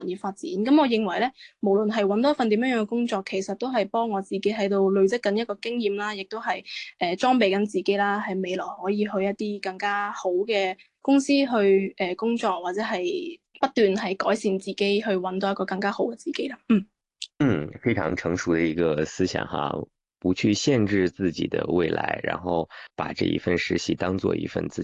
業發展。咁我認為咧，無論係揾到一份點樣樣嘅工作，其實都係幫我自己喺度累積緊一個經驗啦，亦都係裝備緊自己啦，係未來可以去一啲更加好嘅公司去工作，或者係不斷係改善自己，去揾到一個更加好嘅自己啦。嗯。 嗯，非常成熟的一个思想哈，不去限制自己的未来，然后把这一份实习当做一份自己